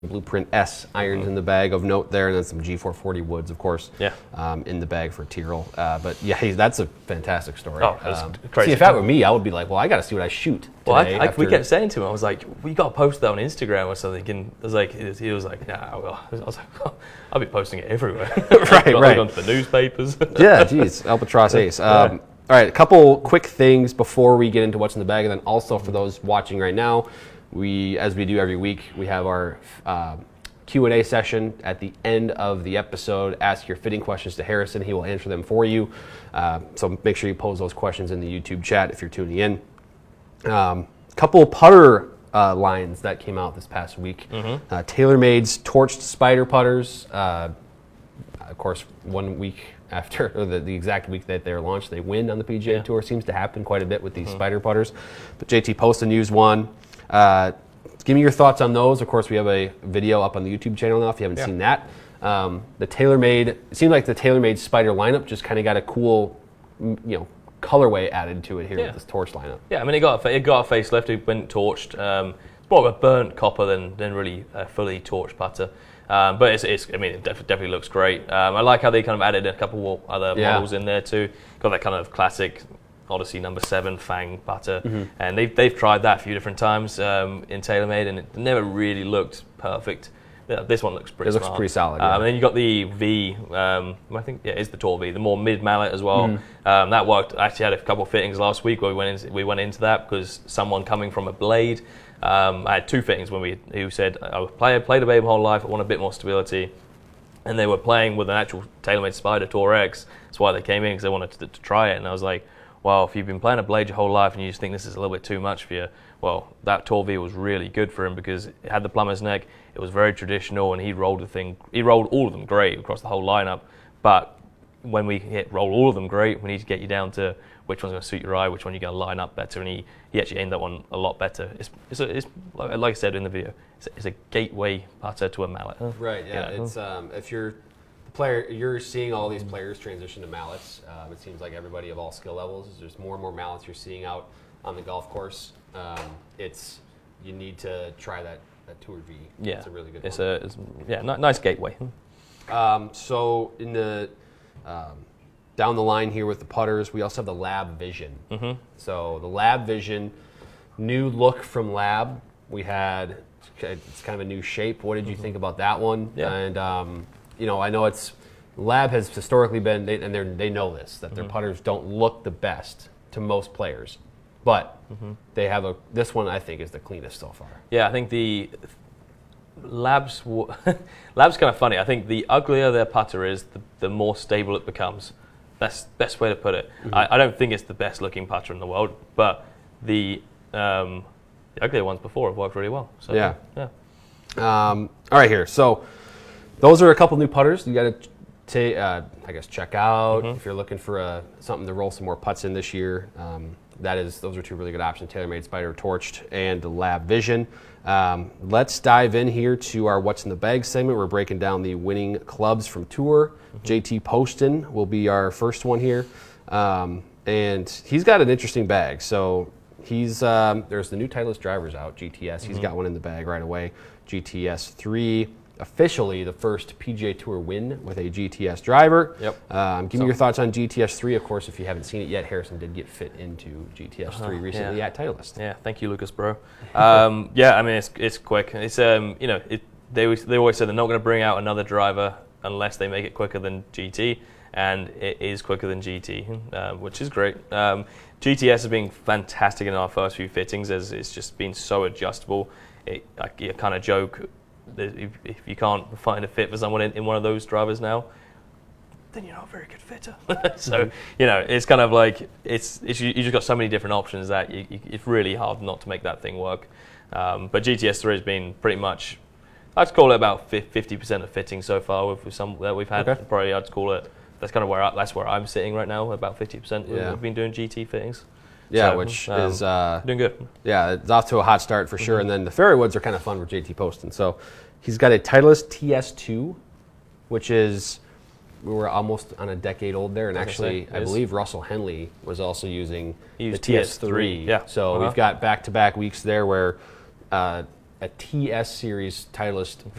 Blueprint S irons in the bag of note there, and then some G440 woods, of course, in the bag for Tyrrell. But yeah, that's a fantastic story. Oh, that's crazy. See, if that were me, I would be like, well, I got to see what I shoot today. Well, we kept saying to him, I was like, we got to post that on Instagram or something. And I was like, he was like, nah, well, I was like, well, I'll be posting it everywhere. right. Gone to the newspapers. Yeah, geez, Albatross Ace. All right, a couple quick things before we get into what's in the bag, and then also for those watching right now, as we do every week, we have our Q&A session at the end of the episode. Ask your fitting questions to Harrison. He will answer them for you. So make sure you pose those questions in the YouTube chat if you're tuning in. Couple putter lines that came out this past week. TaylorMade's Torched Spider putters. Of course, 1 week after, or the exact week that they're launched, they win on the PGA Tour. Seems to happen quite a bit with these Spider putters. But JT Poston used one. Give me your thoughts on those. Of course, we have a video up on the YouTube channel now if you haven't seen that. The TaylorMade, it seemed like the TaylorMade Spider lineup just kind of got a cool, colorway added to it here with this torch lineup. Yeah, I mean, it got a facelift. It went torched. It's more of a burnt copper than really a fully torched putter. But it definitely looks great. I like how they kind of added a couple other models in there too. Got that kind of classic Odyssey number 7 Fang putter, and they've tried that a few different times in TaylorMade, and it never really looked perfect. This one looks pretty. It looks pretty solid. And then you got the V. I think it's the Tour V, the more mid mallet as well. That worked. I actually had a couple of fittings last week where we went into that because someone coming from a blade. I had 2 fittings who said I played a Babe whole life. I want a bit more stability. And they were playing with an actual TaylorMade Spider Tour X. That's why they came in, because they wanted to try it. And I was like, well, if you've been playing a blade your whole life and you just think this is a little bit too much for you, well, that Tour V was really good for him because it had the plumber's neck. It was very traditional, and he rolled all of them great across the whole lineup. But when we hit roll all of them great, we need to get you down to which one's going to suit your eye, which one you're going to line up better, and he actually aimed that one a lot better. It's like I said in the video, it's a gateway putter to a mallet. Right. Yeah. It's if you're the player, you're seeing all these players transition to mallets. It seems like everybody of all skill levels. There's more and more mallets you're seeing out on the golf course. You need to try that Tour V. Yeah, it's a really good one. Nice gateway. So in the down the line here with the putters, we also have the Lab Vision. So the Lab Vision, new look from Lab. It's kind of a new shape. What did you think about that one? Yeah. And I know Lab has historically been, they know this, that their putters don't look the best to most players, but they have this one I think is the cleanest so far. Yeah, I think the Lab's kind of funny. I think the uglier their putter is, the more stable it becomes. That's the best way to put it. I don't think it's the best looking putter in the world, but the uglier ones before have worked really well. So, yeah. All right, here. So those are a couple new putters you got to, check out if you're looking for something to roll some more putts in this year. Those are 2 really good options: TaylorMade Spider Torched and the Lab Vision. Let's dive in here to our What's in the Bag segment. We're breaking down the winning clubs from Tour. JT Poston will be our first one here, and he's got an interesting bag. So there's the new Titleist drivers out, GTS. He's got one in the bag right away. GTS 3, officially the first PGA Tour win with a GTS driver. Yep. Give me your thoughts on GTS 3. Of course, if you haven't seen it yet, Harrison did get fit into GTS 3 recently at Titleist. Yeah, thank you, Lucas, bro. I mean, it's quick. It's they always said they're not going to bring out another driver unless they make it quicker than GT, and it is quicker than GT, which is great. GTS has been fantastic in our first few fittings, as it's just been so adjustable. I kind of joke that if you can't find a fit for someone in one of those drivers now, then you're not a very good fitter. So it's kind of like you just got so many different options that it's really hard not to make that thing work. But GTS 3 has been pretty much, I'd call it about 50% of fitting so far with some that we've had. Okay. Probably I'd call it, that's kind of that's where I'm sitting right now, about 50%. We've been doing GT fittings. Yeah, so, which is doing good. Yeah, it's off to a hot start for sure. And then the Fairway Woods are kind of fun with JT Poston. So he's got a Titleist TS2, which is, we were almost on a decade old there. And actually, I believe Russell Henley was also using the TS3. Yeah. So we've got back-to-back weeks there where a TS series titleist